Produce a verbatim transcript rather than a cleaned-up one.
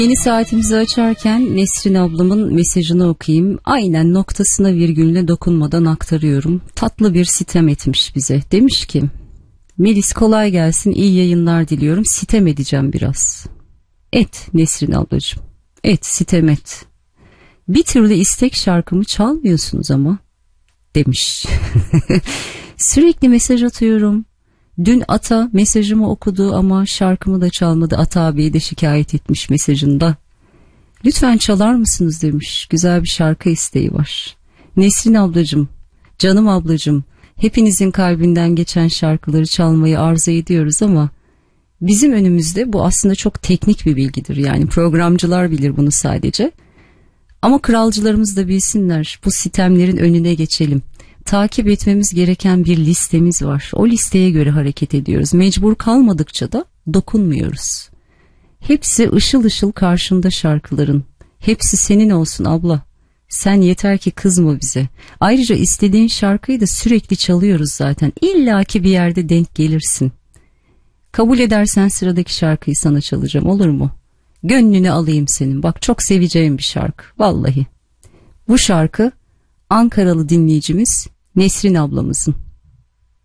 Yeni saatimizi açarken Nesrin ablamın mesajını okuyayım. Aynen noktasına virgülüne dokunmadan aktarıyorum. Tatlı bir sitem etmiş bize. Demiş ki, Melis kolay gelsin, iyi yayınlar diliyorum. Sitem edeceğim biraz. Et Nesrin ablacığım. Et, sitem et. Bir türlü istek şarkımı çalmıyorsunuz ama demiş. Sürekli mesaj atıyorum. Dün Ata mesajımı okudu ama şarkımı da çalmadı. Ata abiye de şikayet etmiş mesajında. Lütfen çalar mısınız demiş. Güzel bir şarkı isteği var. Nesrin ablacığım, canım ablacığım, hepinizin kalbinden geçen şarkıları çalmayı arzu ediyoruz ama bizim önümüzde bu aslında çok teknik bir bilgidir. Yani programcılar bilir bunu sadece. Ama kralcılarımız da bilsinler, bu sitemlerin önüne geçelim. Takip etmemiz gereken bir listemiz var. O listeye göre hareket ediyoruz. Mecbur kalmadıkça da dokunmuyoruz. Hepsi ışıl ışıl karşında şarkıların. Hepsi senin olsun abla. Sen yeter ki kızma bize. Ayrıca istediğin şarkıyı da sürekli çalıyoruz zaten. İlla ki bir yerde denk gelirsin. Kabul edersen sıradaki şarkıyı sana çalacağım, olur mu? Gönlünü alayım senin. Bak, çok seveceğim bir şarkı. Vallahi. Bu şarkı Ankaralı dinleyicimiz Nesrin ablamızın.